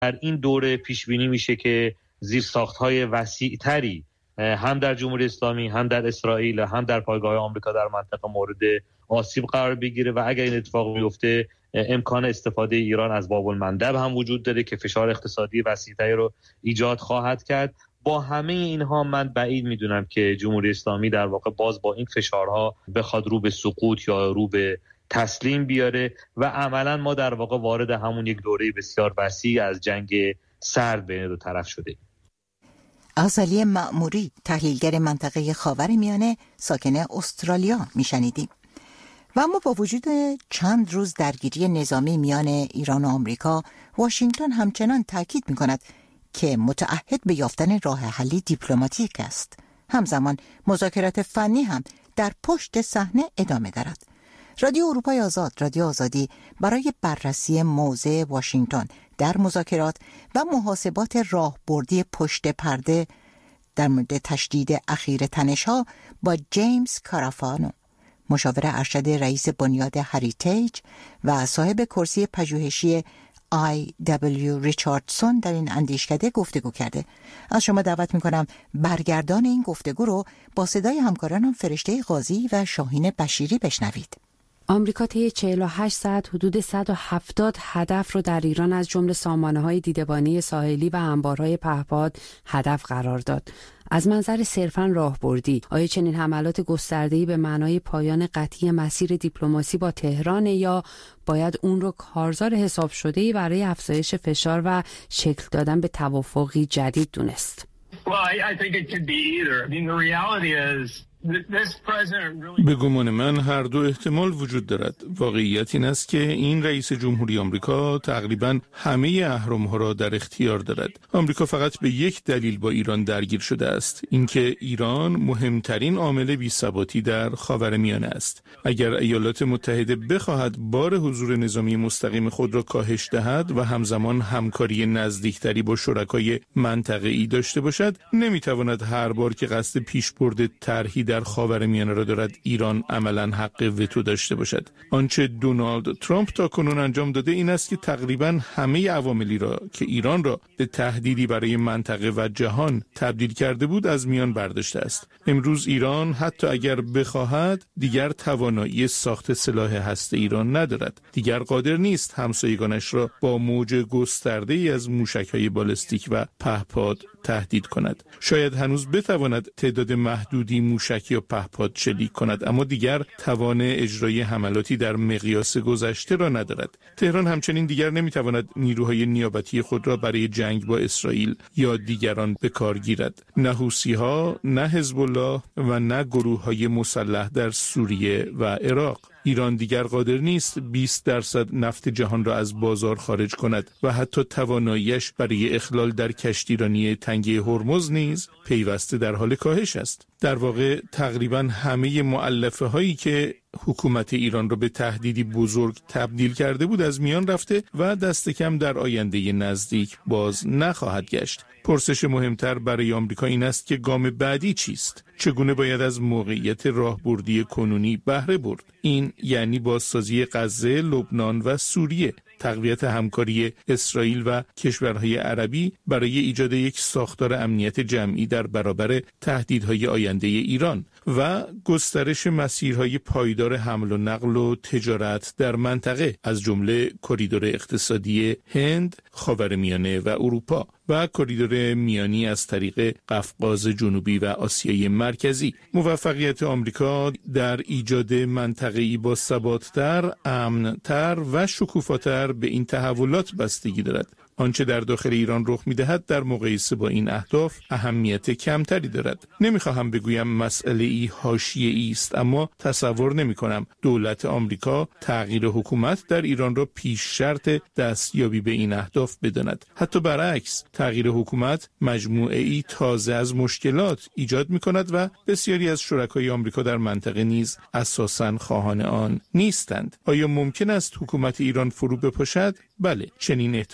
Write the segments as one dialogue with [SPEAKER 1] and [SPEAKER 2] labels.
[SPEAKER 1] در این دوره پیش بینی میشه که زیرساخت‌های وسیع‌تری هم در جمهوری اسلامی، هم در اسرائیل، هم در پایگاه آمریکا در منطقه مورد آسیب قرار بگیره و اگر این اتفاق بیفته امکان استفاده ایران از باب المندب هم وجود داره که فشار اقتصادی وسیع‌تری رو ایجاد خواهد کرد. با همه اینها من بعید میدونم که جمهوری اسلامی در واقع باز با این فشارها بخواد رو به سقوط یا رو به تسلیم بیاره و عملا ما در واقع وارد همون یک دوره بسیار وسیع از جنگ سرد بین دو طرف شده.
[SPEAKER 2] آزالی مأموری، تحلیلگر منطقه خاورمیانه ساکن استرالیا میشنیدیم. و اما با وجود چند روز درگیری نظامی میان ایران و آمریکا، واشنگتن همچنان تاکید میکند که متعهد به یافتن راه حلی دیپلماتیک است. همزمان مذاکرات فنی هم در پشت صحنه ادامه دارد. رادیو اروپای آزاد، رادیو آزادی، برای بررسی موضع واشنگتن در مذاکرات و محاسبات راهبردی پشت پرده در مورد تشدید اخیر تنش‌ها با جیمز کارافانو، مشاور ارشد رئیس بنیاد هریتیج و صاحب کرسی پژوهشی I.W. ریچاردسون در این اندیشکده گفتگو کرده. از شما دعوت میکنم برگردان این گفتگو رو با صدای همکارانم فرشته قاضی و شاهین بشیری بشنوید.
[SPEAKER 3] آمریکا طی 48 ساعت حدود 170 هدف رو در ایران از جمله سامانه‌های دیدبانی ساحلی و انبارهای پهپاد هدف قرار داد. از منظر صرفاً راهبردی، آیا چنین حملات گسترده‌ای به معنای پایان قطعی مسیر دیپلماسی با تهران یا باید اون رو کارزار حساب شده‌ای برای افزایش فشار و شکل دادن به توافقی جدید دونست؟
[SPEAKER 4] Well, I think it could be either. I mean, the reality is
[SPEAKER 5] به گمان من هر دو احتمال وجود دارد. واقعیت این است که این رئیس جمهوری آمریکا تقریباً همه اهرم‌ها را در اختیار دارد. آمریکا فقط به یک دلیل با ایران درگیر شده است، اینکه ایران مهمترین عامل بی‌ثباتی در خاورمیانه است. اگر ایالات متحده بخواهد بار حضور نظامی مستقیم خود را کاهش دهد و همزمان همکاری نزدیکتری با شرکای منطقه‌ای داشته باشد، نمی‌تواند هر بار که قصد پیشبرد طرحی در خاورمیانه را دارد ایران عملاً حق وتو داشته باشد. آنچه دونالد ترامپ تاکنون انجام داده این است که تقریباً همه عواملی را که ایران را به تهدیدی برای منطقه و جهان تبدیل کرده بود از میان برداشته است. امروز ایران حتی اگر بخواهد دیگر توانایی ساخت سلاح هسته ایران ندارد. دیگر قادر نیست همسایگانش را با موج گسترده‌ای از موشک‌های بالستیک و پهپاد تهدید کند. شاید هنوز بتواند تعداد محدودی موشک یا پهپاد شلیک کند، اما دیگر توان اجرای حملاتی در مقیاس گذشته را ندارد. تهران همچنین دیگر نمیتواند نیروهای نیابتی خود را برای جنگ با اسرائیل یا دیگران به کار گیرد. نه حوثی‌ها، نه حزب الله و نه گروه‌های مسلح در سوریه و عراق. ایران دیگر قادر نیست 20% نفت جهان را از بازار خارج کند و حتی تواناییش برای اخلال در کشتیرانی تنگه هرمز نیز پیوسته در حال کاهش است. در واقع تقریباً همه مؤلفه هایی که حکومت ایران را به تهدیدی بزرگ تبدیل کرده بود از میان رفته و دست کم در آینده نزدیک باز نخواهد گشت. پرسش مهمتر برای آمریکا این است که گام بعدی چیست؟ چگونه باید از موقعیت راهبردی کنونی بهره برد؟ این یعنی بازسازی غزه، لبنان و سوریه، تقویت همکاری اسرائیل و کشورهای عربی برای ایجاد یک ساختار امنیت جمعی در برابر تهدیدهای آینده ایران و گسترش مسیرهای پایدار حمل و نقل و تجارت در منطقه از جمله کریدور اقتصادی هند، خاورمیانه و اروپا و کریدور میانی از طریق قفقاز جنوبی و آسیای مرکزی. موفقیت آمریکا در ایجاد منطقه‌ای با ثبات‌تر، امن‌تر و شکوفاتر به این تحولات بستگی دارد. آنچه در داخل ایران رخ می‌دهد در مقایسه با این اهداف اهمیت کمتری دارد. نمی‌خواهم بگویم مسئله‌ای حاشیه‌ای است، اما تصور نمی‌کنم دولت آمریکا تغییر حکومت در ایران را پیش شرط دستیابی به این اهداف بداند. حتی برعکس، تغییر حکومت مجموعه‌ای تازه از مشکلات ایجاد می‌کند و بسیاری از شرکای آمریکا در منطقه نیز اساساً خواهان آن نیستند. آیا ممکن است حکومت ایران فرو بپاشد؟ بله، چنین احتمالی وجود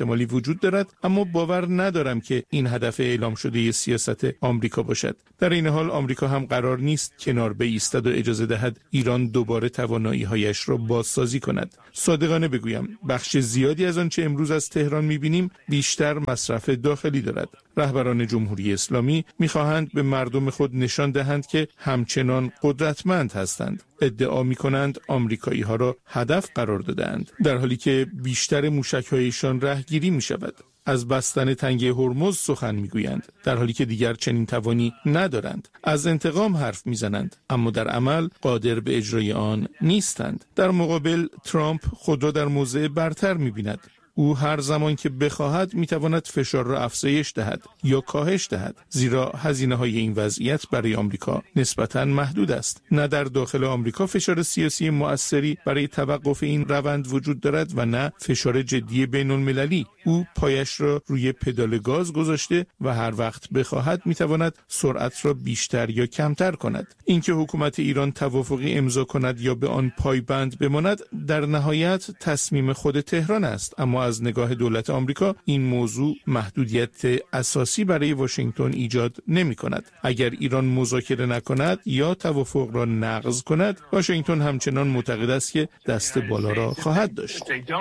[SPEAKER 5] وجود دارد، اما باور ندارم که این هدف اعلام شده سیاست آمریکا باشد. در این حال آمریکا هم قرار نیست کنار بایستد و اجازه دهد ایران دوباره توانایی‌هایش را بازسازی کند. صادقانه بگویم بخش زیادی از آنچه امروز از تهران می‌بینیم بیشتر مصرف داخلی دارد. رهبران جمهوری اسلامی می‌خواهند به مردم خود نشان دهند که همچنان قدرتمند هستند. ادعا می‌کنند آمریکایی‌ها را هدف قرار دادند، در حالی که بیشتر موشک‌هایشان رهگیری می‌شود. از بستن تنگه هرمز سخن میگویند، در حالی که دیگر چنین توانی ندارند. از انتقام حرف میزنند، اما در عمل قادر به اجرای آن نیستند. در مقابل ترامپ خود را در موضع برتر میبیند. او هر زمان که بخواهد میتواند فشار را افزایش دهد یا کاهش دهد، زیرا هزینه‌های این وضعیت برای آمریکا نسبتاً محدود است. نه در داخل آمریکا فشار سیاسی مؤثری برای توقف این روند وجود دارد و نه فشار جدی بین‌المللی. او پایش را روی پدال گاز گذاشته و هر وقت بخواهد میتواند سرعت را بیشتر یا کمتر کند. اینکه حکومت ایران توافقی امضا کند یا به آن پایبند بماند در نهایت تصمیم خود تهران است، اما از نگاه دولت آمریکا این موضوع محدودیت اساسی برای واشنگتن ایجاد نمی کند. اگر ایران مذاکره نکند یا توافق را نقض کند، واشنگتن همچنان معتقد است که دست بالا را خواهد داشت.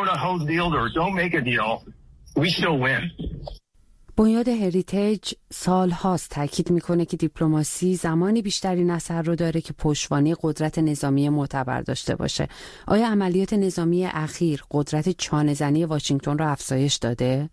[SPEAKER 3] بنیاد هریتیج سال هاست تاکید میکنه که دیپلماسی زمانی بیشترین اثر رو داره که پشتوانه قدرت نظامی معتبر داشته باشه. آیا عملیات نظامی اخیر قدرت چانه‌زنی واشنگتن رو افزایش داده؟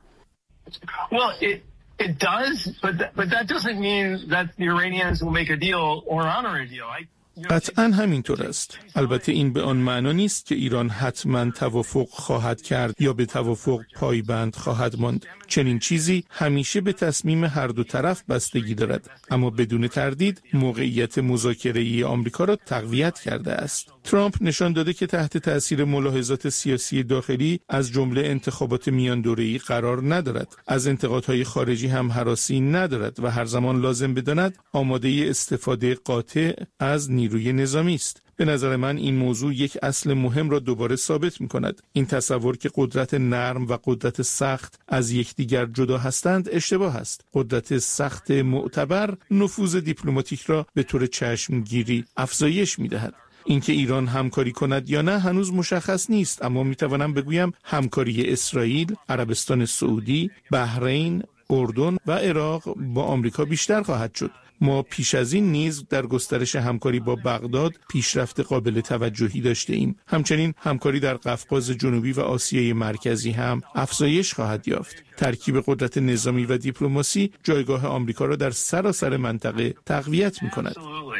[SPEAKER 4] It does, but that doesn't mean that the Iranians will make a deal or honor a deal.
[SPEAKER 5] قطعاً همینطور است. البته این به آن معنا نیست که ایران حتماً توافق خواهد کرد یا به توافق پایبند خواهد ماند. چنین چیزی همیشه به تصمیم هر دو طرف بستگی دارد، اما بدون تردید موقعیت مذاکره‌ای آمریکا را تقویت کرده است. ترامپ نشان داده که تحت تأثیر ملاحظات سیاسی داخلی از جمله انتخابات میان دوره‌ای قرار ندارد. از انتقادهای خارجی هم هراسی ندارد و هر زمان لازم بداند آماده استفاده قاطع از نیروی نظامی است. به نظر من این موضوع یک اصل مهم را دوباره ثابت می‌کند. این تصور که قدرت نرم و قدرت سخت از یکدیگر جدا هستند اشتباه است. قدرت سخت معتبر نفوذ دیپلماتیک را به طور چشمگیری افزایش می‌دهد. اینکه ایران همکاری کند یا نه هنوز مشخص نیست، اما می‌توانم بگویم همکاری اسرائیل، عربستان سعودی، بحرین، اردن و عراق با آمریکا بیشتر خواهد شد. ما پیش از این نیز در گسترش همکاری با بغداد پیشرفت قابل توجهی داشته ایم. همچنین همکاری در قفقاز جنوبی و آسیای مرکزی هم افزایش خواهد یافت. ترکیب قدرت نظامی و دیپلماسی جایگاه آمریکا را در سراسر منطقه تقویت می‌کند.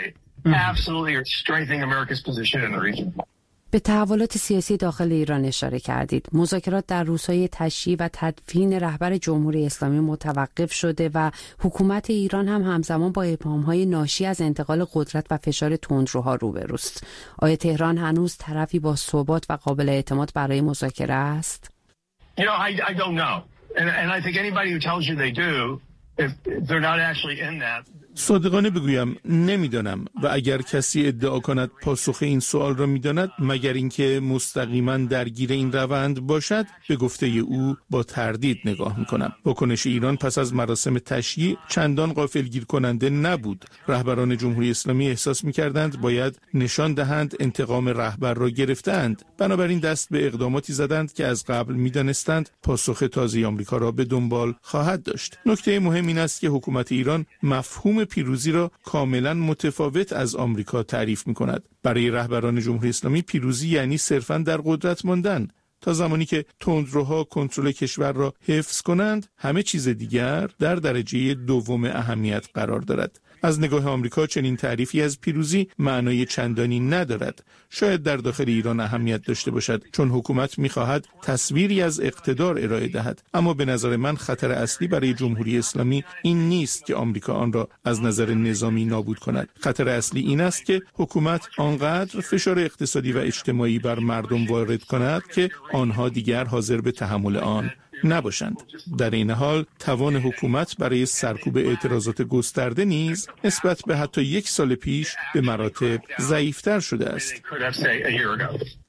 [SPEAKER 3] به تحولات سیاسی داخل ایران اشاره کردید. مذاکرات در روزهای تشییع و تدفین رهبر جمهوری اسلامی متوقف شده و حکومت ایران هم همزمان با ابهام‌های ناشی از انتقال قدرت و فشار تندروها روبروست. آیا تهران هنوز طرفی با ثبات و قابل اعتماد برای مذاکره است؟
[SPEAKER 4] I don't know. And I think anybody who tells you they do, if they're not actually in that.
[SPEAKER 5] صادقانه بگویم نمیدانم و اگر کسی ادعا کند پاسخ این سوال را میداند مگر اینکه مستقیما درگیر این روند باشد، به گفته او با تردید نگاه میکنم. واکنش ایران پس از مراسم تشییع چندان غافلگیر کننده نبود. رهبران جمهوری اسلامی احساس میکردند باید نشان دهند انتقام رهبر را گرفتند، بنابراین دست به اقداماتی زدند که از قبل میدانستند پاسخ تازه آمریکا را به دنبال خواهد داشت. نکته مهم این است که حکومت ایران مفهوم پیروزی را کاملا متفاوت از آمریکا تعریف می کند. برای رهبران جمهوری اسلامی پیروزی یعنی صرفاً در قدرت ماندن. تا زمانی که تندروها کنترل کشور را حفظ کنند، همه چیز دیگر در درجه دوم اهمیت قرار دارد. از نگاه آمریکا چنین تعریفی از پیروزی معنای چندانی ندارد. شاید در داخل ایران اهمیت داشته باشد، چون حکومت می‌خواهد تصویری از اقتدار ارائه دهد. اما به نظر من خطر اصلی برای جمهوری اسلامی این نیست که آمریکا آن را از نظر نظامی نابود کند. خطر اصلی این است که حکومت آنقدر فشار اقتصادی و اجتماعی بر مردم وارد کند که آنها دیگر حاضر به تحمل آن نباشند. در این حال توان حکومت برای سرکوب اعتراضات گسترده نیز نسبت به حتی یک سال پیش به مراتب ضعیف‌تر شده است.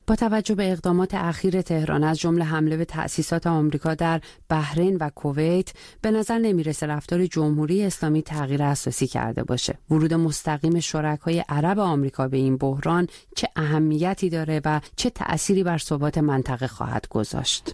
[SPEAKER 3] با توجه به اقدامات اخیر تهران از جمله حمله به تأسیسات آمریکا در بحرین و کویت، به نظر نمیرسه رفتار جمهوری اسلامی تغییر اساسی کرده باشه. ورود مستقیم شرکای عرب آمریکا به این بحران چه اهمیتی داره و چه تأثیری بر ثبات منطقه خواهد گذاشت؟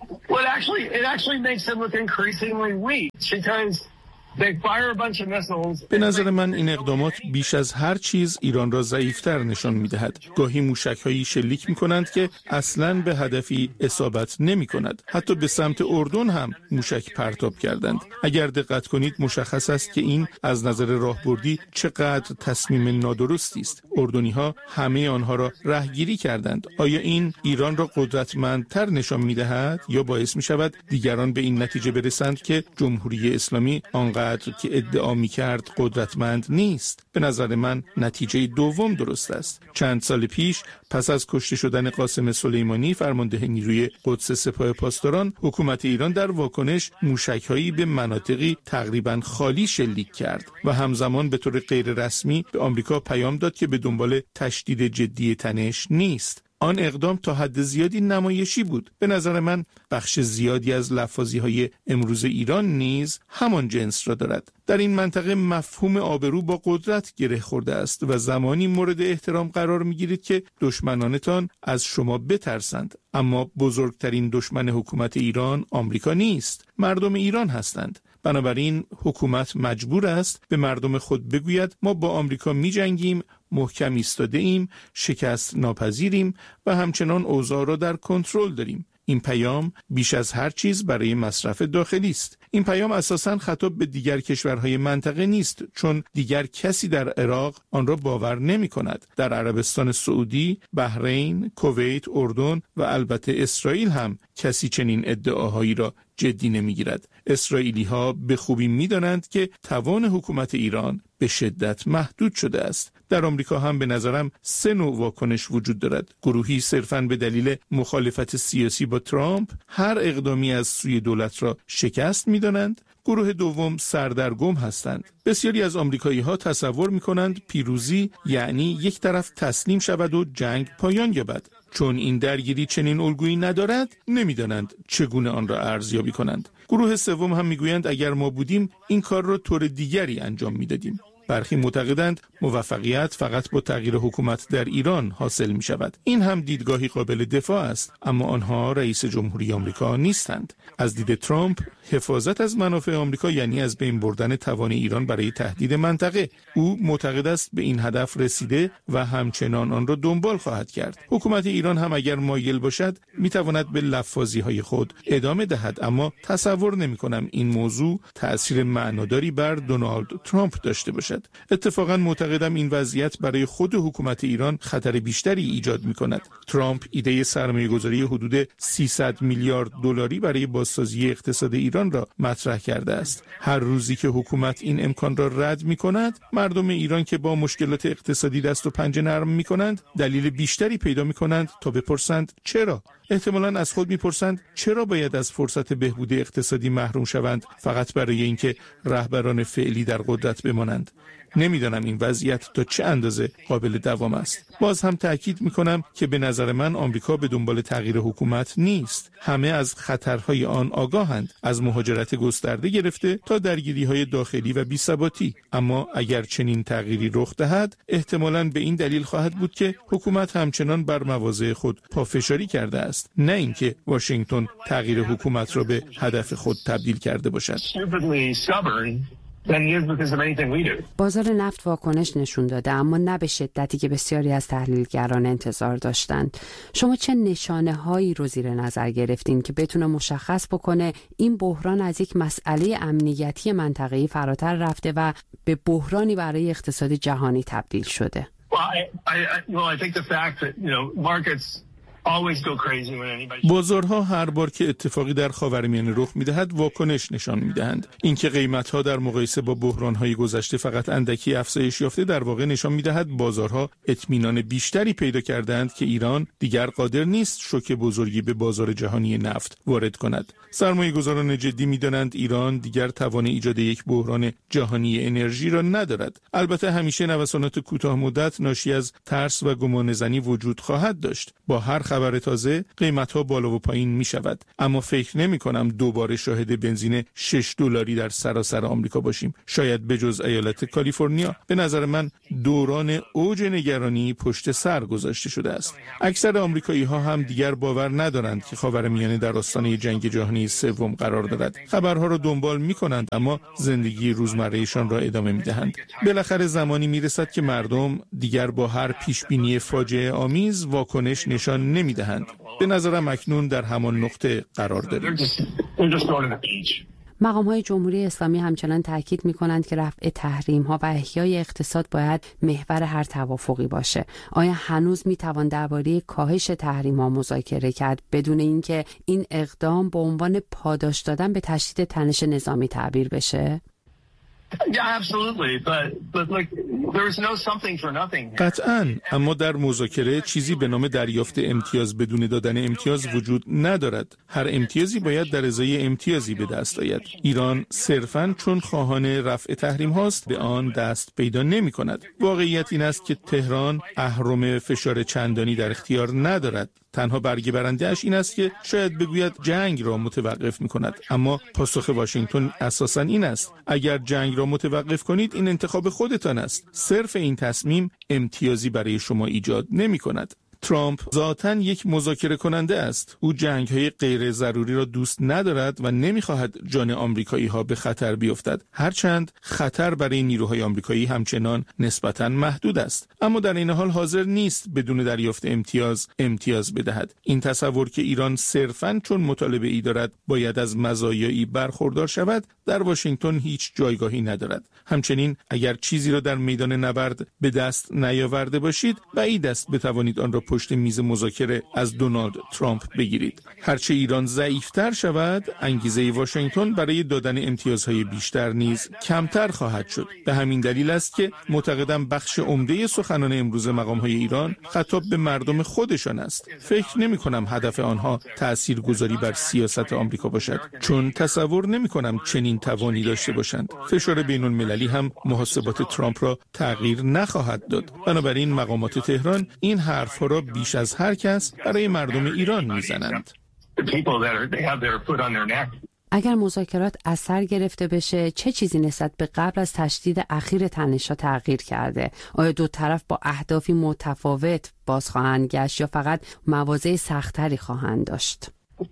[SPEAKER 5] به نظر من این اقدامات بیش از هر چیز ایران را ضعیفتر نشان می‌دهد. گاهی موشک‌هایی شلیک می‌کنند که اصلاً به هدفی اصابت نمی‌کند. حتی به سمت اردن هم موشک پرتاب کردند. اگر دقت کنید مشخص است که این از نظر راهبردی چقدر تصمیم نادرستی است. اردنی‌ها همه آنها را رهگیری کردند. آیا این ایران را قدرتمندتر نشان می‌دهد یا باعث می‌شود دیگران به این نتیجه برسند که جمهوری اسلامی آنقدر که ادعا می‌کرد قدرتمند نیست؟ به نظر من نتیجه دوم درست است. چند سال پیش پس از کشته شدن قاسم سلیمانی فرمانده نیروی قدس سپاه پاسداران، حکومت ایران در واکنش موشک‌هایی به مناطقی تقریباً خالی شلیک کرد و همزمان به طور غیر رسمی به آمریکا پیام داد که به دنبال تشدید جدی تنش نیست. آن اقدام تا حد زیادی نمایشی بود. به نظر من بخش زیادی از لفاظی‌های امروز ایران نیز همان جنس را دارد. در این منطقه مفهوم آبرو با قدرت گره خورده است و زمانی مورد احترام قرار می‌گیرید که دشمنانتان از شما بترسند. اما بزرگترین دشمن حکومت ایران آمریکا نیست، مردم ایران هستند. بنابراین حکومت مجبور است به مردم خود بگوید ما با آمریکا می‌جنگیم، محکم ایستاده ایم، شکست ناپذیریم و همچنان اوضاع را در کنترل داریم. این پیام بیش از هر چیز برای مصرف داخلی است. این پیام اساساً خطاب به دیگر کشورهای منطقه نیست، چون دیگر کسی در عراق آن را باور نمی کند. در عربستان سعودی، بحرین، کویت، اردن و البته اسرائیل هم کسی چنین ادعاهایی را جدی نمیگیرد. اسرائیلی ها به خوبی میدانند که توان حکومت ایران به شدت محدود شده است. در آمریکا هم به نظرم سه نوع واکنش وجود دارد. گروهی صرفاً به دلیل مخالفت سیاسی با ترامپ هر اقدامی از سوی دولت را شکست میدانند. گروه دوم سردرگم هستند. بسیاری از آمریکایی ها تصور می کنند پیروزی یعنی یک طرف تسلیم شود و جنگ پایان یابد. چون این درگیری چنین الگویی ندارد، نمیدانند چگونه آن را ارزیابی کنند. گروه سوم هم میگویند اگر ما بودیم این کار را طور دیگری انجام میدادیم. برخی معتقدند موفقیت فقط با تغییر حکومت در ایران حاصل می شود. این هم دیدگاهی قابل دفاع است، اما آنها رئیس جمهوری آمریکا نیستند. از دید ترامپ حفاظت از منافع آمریکا یعنی از بین بردن توان ایران برای تهدید منطقه. او معتقد است به این هدف رسیده و همچنان آن را دنبال خواهد کرد. حکومت ایران هم اگر مایل باشد می تواند به لفاظی‌های خود ادامه دهد، اما تصور نمی‌کنم این موضوع تأثیر معناداری بر دونالد ترامپ داشته باشد. اتفاقاً معتقدم این وضعیت برای خود حکومت ایران خطر بیشتری ایجاد می‌کند. ترامپ ایده سرمایه‌گذاری حدود 300 میلیارد دلاری برای بازسازی اقتصاد ایران را مطرح کرده است. هر روزی که حکومت این امکان را رد می‌کند، مردم ایران که با مشکلات اقتصادی دست و پنجه نرم می‌کنند، دلیل بیشتری پیدا می‌کنند تا بپرسند چرا. احتمالاً از خود می‌پرسند چرا باید از فرصت بهبود اقتصادی محروم شوند فقط برای اینکه رهبران فعلی در قدرت بمانند. نمیدانم این وضعیت تا چه اندازه قابل دوام است. باز هم تأکید میکنم که به نظر من آمریکا به دنبال تغییر حکومت نیست. همه از خطرهای آن آگاهند، از مهاجرت گسترده گرفته تا درگیری‌های داخلی و بی‌ثباتی. اما اگر چنین تغییری رخ دهد، احتمالاً به این دلیل خواهد بود که حکومت همچنان بر مواضع خود پافشاری کرده است، نه اینکه واشنگتن تغییر حکومت را به هدف خود تبدیل کرده باشد.
[SPEAKER 3] بازار نفت واکنش نشون داده، اما نه به شدتی که بسیاری از تحلیلگران انتظار داشتند. شما چه نشانه هایی رو زیر نظر گرفتین که بتونه مشخص بکنه این بحران از یک مسئله امنیتی منطقه‌ای فراتر رفته و به بحرانی برای اقتصاد جهانی تبدیل شده؟
[SPEAKER 5] بازارها هر بار که اتفاقی در خاورمیانه رخ می‌دهد واکنش نشان می‌دهند. اینکه قیمت‌ها در مقایسه با بحران‌های گذشته فقط اندکی افزایش یافته در واقع نشان می‌دهد بازارها اطمینان بیشتری پیدا کردند که ایران دیگر قادر نیست شوک بزرگی به بازار جهانی نفت وارد کند. سرمایه‌گذاران جدی می‌دانند ایران دیگر توان ایجاد یک بحران جهانی انرژی را ندارد. البته همیشه نوسانات کوتاه مدت ناشی از ترس و گمانه‌زنی وجود خواهد داشت. با هر خبر تازه قیمت‌ها بالا و پایین می‌شود، اما فکر نمی‌کنم دوباره شاهد بنزین $6 در سراسر آمریکا باشیم. شاید بجز ایالت کالیفرنیا. به نظر من دوران اوج نگرانی پشت سر گذاشته شده است. اکثر آمریکایی‌ها هم دیگر باور ندارند که خاورمیانه در آستانه جنگ جهانی سوم قرار دارد. خبرها را دنبال می‌کنند اما زندگی روزمره‌شان را ادامه می‌دهند. بالاخره زمانی می‌رسد که مردم دیگر با هر پیشبینی فاجعه آمیز واکنش نشان نمی‌دهند. به نظرم اکنون در همان نقطه قرار داریم.
[SPEAKER 3] مقام‌های جمهوری اسلامی همچنان تاکید می‌کنند که رفع تحریم‌ها و احیای اقتصاد باید محور هر توافقی باشه. آیا هنوز می‌توان درباره کاهش تحریم‌ها مذاکره کرد بدون اینکه این اقدام به عنوان پاداش دادن به تشدید تنش نظامی تعبیر بشه؟
[SPEAKER 5] قطعاً، اما در مذاکره چیزی به نام دریافت امتیاز بدون دادن امتیاز وجود ندارد. هر امتیازی باید در ازای امتیازی به دست آید. ایران صرفاً چون خواهان رفع تحریم هاست به آن دست پیدا نمی کند. واقعیت این است که تهران اهرم فشار چندانی در اختیار ندارد. تنها برگه برنده‌اش این است که شاید بگوید جنگ را متوقف می‌کند، اما پاسخ واشنگتن اساساً این است: اگر جنگ را متوقف کنید این انتخاب خودتان است. صرف این تصمیم امتیازی برای شما ایجاد نمی‌کند. ترامپ ذاتاً یک مذاکره کننده است. او جنگ‌های غیر ضروری را دوست ندارد و نمی‌خواهد جان آمریکایی‌ها به خطر بیفتد، هرچند خطر برای نیروهای آمریکایی همچنان نسبتاً محدود است. اما در این حال حاضر نیست بدون دریافت امتیاز بدهد. این تصور که ایران صرفاً چون مطالبه‌ای دارد باید از مزایایی برخوردار شود در واشنگتن هیچ جایگاهی ندارد. همچنین اگر چیزی را در میدان نبرد به دست نیاورده باشید بعید است بتوانید آن را پشت میز مذاکره از دونالد ترامپ بگیرید. هرچه ایران ضعیفتر شود، انگیزه واشنگتن برای دادن امتیازهای بیشتر نیز کمتر خواهد شد. به همین دلیل است که معتقدم بخش عمده سخنان امروز مقام‌های ایران خطاب به مردم خودشان است. فکر نمی‌کنم هدف آنها تأثیرگذاری بر سیاست آمریکا باشد، چون تصور نمی‌کنم چنین توانی داشته باشند. فشار بین‌المللی هم محاسبات ترامپ را تغییر نخواهد داد. بنابراین مقامات تهران این حرف‌ها را بیش از هر کس برای مردم ایران میزنند.
[SPEAKER 3] اگر مذاکرات از سر گرفته بشه چه چیزی نسبت به قبل از تشدید اخیر تنش‌ها تغییر کرده؟ آیا دو طرف با اهدافی متفاوت باز خواهند گشت یا فقط مواضع سخت‌تری خواهند داشت؟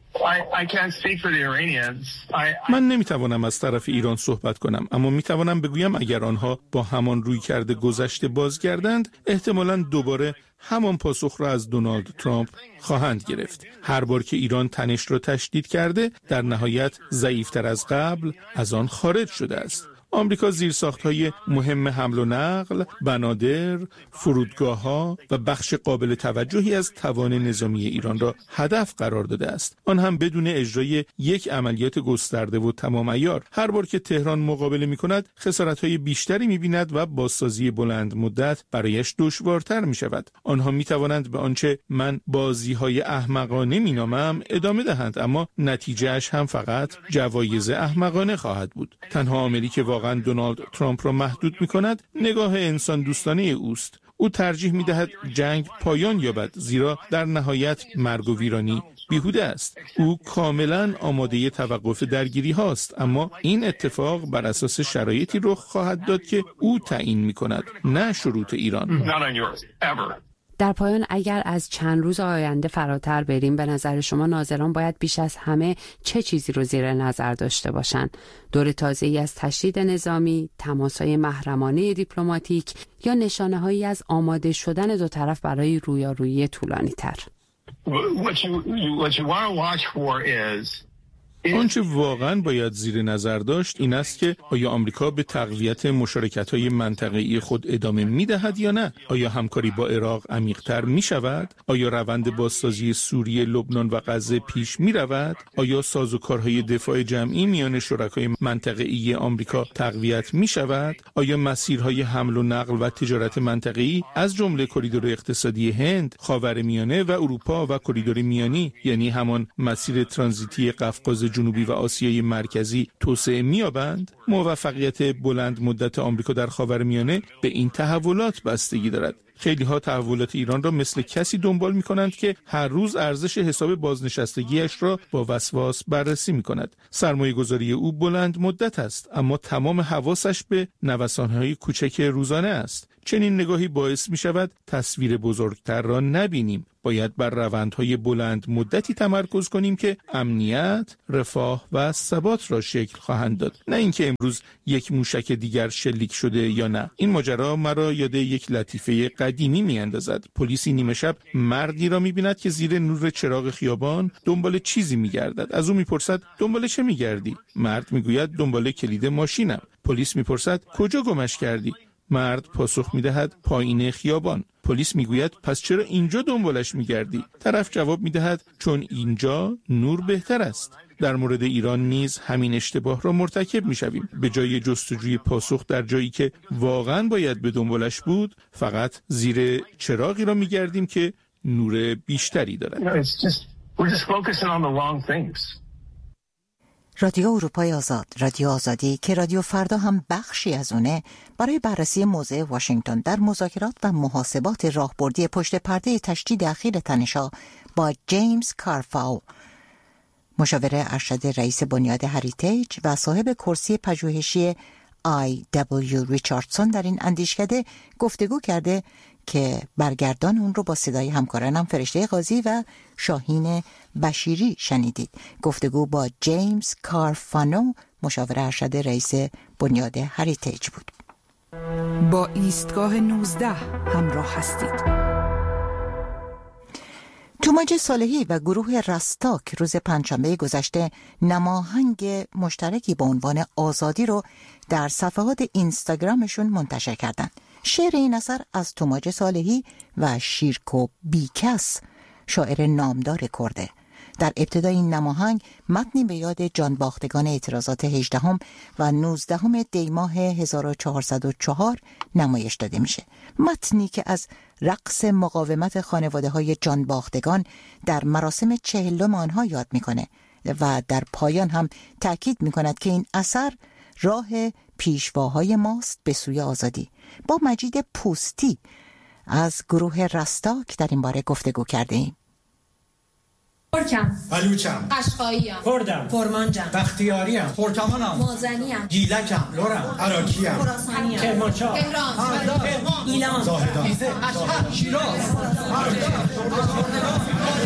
[SPEAKER 5] من نمیتوانم از طرف ایران صحبت کنم، اما میتوانم بگویم اگر آنها با همان رویکرد گذشته بازگردند احتمالاً دوباره همان پاسخ را از دونالد ترامپ خواهند گرفت. هر بار که ایران تنش را تشدید کرده در نهایت ضعیفتر از قبل از آن خارج شده است. آمریکا زیرساخت‌های مهم حمل و نقل، بنادر، فرودگاه‌ها و بخش قابل توجهی از توان نظامی ایران را هدف قرار داده است. آن هم بدون اجرای یک عملیات گسترده و تمام عیار. هر بار که تهران مقابله می‌کند، خسارت‌های بیشتری می‌بیند و بازسازی بلند مدت برایش دشوارتر می‌شود. آنها می‌توانند به آنچه من بازی‌های احمقانه می‌نامم ادامه دهند، اما نتیجه‌اش هم فقط جوایز احمقانه خواهد بود. تنها عاملی که واقعا دونالد ترامپ را محدود می‌کند نگاه انسان دوستانه اوست. او ترجیح می‌دهد جنگ پایان یابد، زیرا در نهایت مرگ و ویرانی بیهوده است. او کاملا آماده توقف درگیری هاست، اما این اتفاق بر اساس شرایطی رخ خواهد داد که او تعیین می‌کند، نه شروط ایران.
[SPEAKER 3] در پایان اگر از چند روز آینده فراتر بریم، به نظر شما ناظران باید بیش از همه چه چیزی رو زیر نظر داشته باشند؟ دور تازه‌ای از تشدید نظامی، تماس‌های محرمانه دیپلماتیک یا نشانه‌هایی از آماده شدن دو طرف برای رویارویی طولانی‌تر؟
[SPEAKER 5] آنچه واقعا باید زیر نظر داشت این است که آیا آمریکا به تقویت مشارکت‌های منطقه‌ای خود ادامه می‌دهد یا نه؟ آیا همکاری با عراق عمیق‌تر می‌شود؟ آیا روند بازسازی سوریه، لبنان و غزه پیش می‌رود؟ آیا سازوکارهای دفاع جمعی میان شرکای منطقه‌ای آمریکا تقویت می‌شود؟ آیا مسیرهای حمل و نقل و تجارت منطقه‌ای از جمله کریدور اقتصادی هند، خاورمیانه و اروپا و کریدور میانی، یعنی همان مسیر ترانزیتی قفقاز جنوبی و آسیای مرکزی توسعه می‌یابند؟ موفقیت بلند مدت آمریکا در خاورمیانه به این تحولات بستگی دارد. خیلی ها تحولات ایران را مثل کسی دنبال می‌کنند که هر روز ارزش حساب بازنشستگیش را با وسواس بررسی می‌کند. سرمایه‌گذاری او بلند مدت است، اما تمام حواسش به نوسان‌های کوچک روزانه است. چنین نگاهی باعث می‌شود تصویر بزرگتر را نبینیم. باید بر روندهای بلند مدتی تمرکز کنیم که امنیت، رفاه و ثبات را شکل خواهند داد. نه اینکه امروز یک موشک دیگر شلیک شده یا نه. این ماجرا مرا یاد یک لطیفه قدیمی میاندازد. پلیسی نیمه شب مردی را می‌بیند که زیر نور چراغ خیابان دنبال چیزی می‌گردد. از او می‌پرسد دنبال چه می‌گردی؟ مرد می‌گوید دنبال کلید ماشینم. پلیس می‌پرسد کجا گمش کردی؟ مرد پاسخ می‌دهد پایین خیابان. پلیس میگوید پس چرا اینجا دنبالش میگردی؟ طرف جواب میدهد چون اینجا نور بهتر است. در مورد ایران نیز همین اشتباه را مرتکب میشویم. به جای جستجوی پاسخ در جایی که واقعا باید به دنبالش بود، فقط زیر چراغی را میگردیم که نور بیشتری دارد.
[SPEAKER 2] رادیو اروپای آزاد، رادیو آزادی که رادیو فردا هم بخشی از اونه، برای بررسی موضع واشنگتن در مذاکرات و محاسبات راهبردی پشت پرده تشدید اخیر تنش‌ها با جیمز کارفاو، مشاور ارشد رئیس بنیاد هریتیج و صاحب کرسی پژوهشی I.W. ریچاردسون در این اندیشکده گفتگو کرده که برگردان اون رو با صدای همکارانم فرشته قاضی و شاهین بشیری شنیدید. گفتگو با جیمز کارفانو، مشاور ارشد رئیس بنیاد هریتیج بود.
[SPEAKER 6] با ایستگاه 19 همراه هستید.
[SPEAKER 2] توماج صالحی و گروه رستاک روز پنجشنبه گذشته نماهنگ مشترکی با عنوان آزادی رو در صفحات اینستاگرامشون منتشر کردند. شعر این اثر از توماج صالحی و شیرکو بیکس، شاعر نامدار کرده. در ابتدای این نماهنگ متنی به یاد جانباختگان اعتراضات 18 و 19 دی ماه 1404 نمایش داده میشه. متنی که از رقص مقاومت خانواده‌های جانباختگان در مراسم 40 آنها یاد میکنه و در پایان هم تأکید میکند که این اثر راه پیشواهای ماست به سوی آزادی. با مجید پوستی از گروه رستاک در این باره گفتگو کرده ایم.
[SPEAKER 7] ترکم،
[SPEAKER 8] بلوچم،
[SPEAKER 7] قشقاییم،
[SPEAKER 8] کردم،
[SPEAKER 7] کرمانجم،
[SPEAKER 8] بختیاریم، ترکمانم،
[SPEAKER 7] مازنیم،
[SPEAKER 8] گیلکم، لورم، عراقیم،
[SPEAKER 7] خراسانیم،
[SPEAKER 8] کرمانشاه،
[SPEAKER 7] تهران، ایلان،
[SPEAKER 8] زاهدان، شیراز،